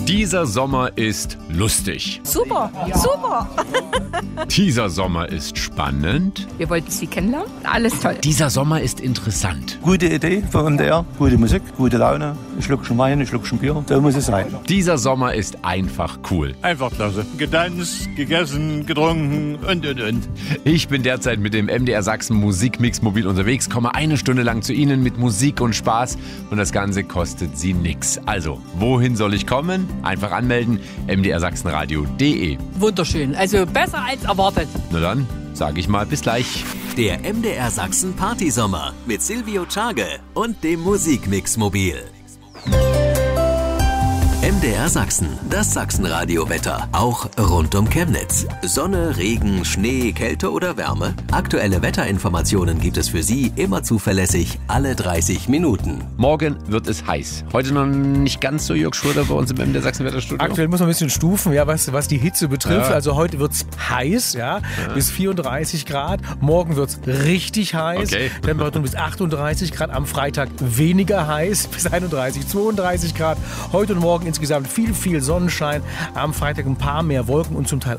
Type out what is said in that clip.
Dieser Sommer ist lustig. Super, super. Dieser Sommer ist spannend. Wir wollten Sie kennenlernen. Alles toll. Dieser Sommer ist interessant. Gute Idee für MDR, gute Musik, gute Laune, ein Schluckchen Wein, ein Schluckchen Bier, so muss es sein. Dieser Sommer ist einfach cool. Einfach klasse. Getanzt, gegessen, getrunken und. Ich bin derzeit mit dem MDR Sachsen Musikmix mobil unterwegs, komme eine Stunde lang zu Ihnen mit Musik und Spaß und das Ganze kostet Sie nix. Also, wohin soll ich kommen? Einfach anmelden, mdrsachsenradio.de. Wunderschön, also besser als erwartet. Na dann, sage ich mal bis gleich. Der MDR Sachsen Partysommer mit Silvio Czage und dem Musikmix Mobil. MDR Sachsen, das Sachsenradio-Wetter, auch rund um Chemnitz. Sonne, Regen, Schnee, Kälte oder Wärme? Aktuelle Wetterinformationen gibt es für Sie immer zuverlässig alle 30 Minuten. Morgen wird es heiß. Heute noch nicht ganz so, Jörg Schröder, bei uns im MDR Sachsen Wetterstudio. Aktuell muss man ein bisschen stufen, ja, was die Hitze betrifft. Ja. Also heute wird es heiß, ja, bis 34 Grad. Morgen wird es richtig heiß. Okay. Temperaturen bis 38 Grad. Am Freitag weniger heiß, bis 31, 32 Grad. Heute und morgen insgesamt viel Sonnenschein. Am Freitag ein paar mehr Wolken und zum Teil